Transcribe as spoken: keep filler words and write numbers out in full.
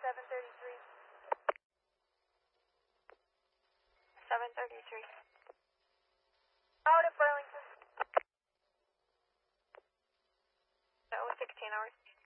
seven thirty-three. seven thirty-three. Out of Burlington. That was sixteen hours.